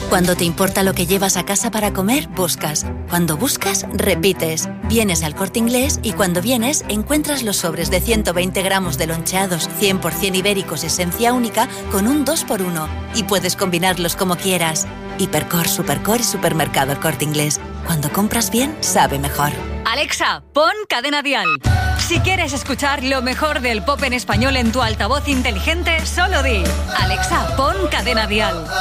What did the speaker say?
Cuando te importa lo que llevas a casa para comer, buscas. Cuando buscas, repites. Vienes al Corte Inglés y cuando vienes, encuentras los sobres de 120 gramos de loncheados 100% ibéricos esencia única con un 2x1. Y puedes combinarlos como quieras. Hipercor, Supercor y Supermercado El Corte Inglés. Cuando compras bien, sabe mejor. Alexa, pon Cadena Dial. Si quieres escuchar lo mejor del pop en español en tu altavoz inteligente, solo di: Alexa, pon Cadena Dial.